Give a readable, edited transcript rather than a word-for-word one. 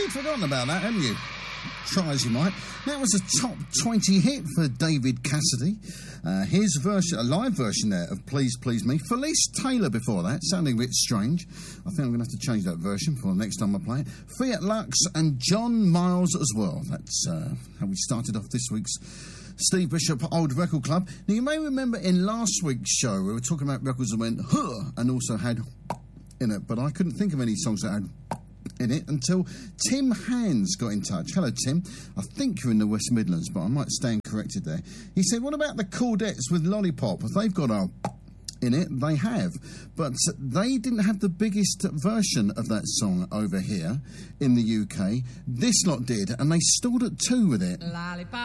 You'd forgotten about that, hadn't you? Try as you might. That was a top 20 hit for David Cassidy. His version, a live version there of Please Please Me. Felice Taylor before that, sounding a bit strange. I think I'm going to have to change that version for the next time I play it. Fiat Lux and John Miles as well. That's how we started off this week's Steve Bishop Old Record Club. Now, you may remember in last week's show we were talking about records that went huh and also had in it, but I couldn't think of any songs that had in it until Tim Hands got in touch. Hello, Tim. I think you're in the West Midlands, but I might stand corrected there. He said, what about the Cordettes with Lollipop? They've got a in it. They have. But they didn't have the biggest version of that song over here in the UK. This lot did, and they stalled at 2 with it. Lollipop.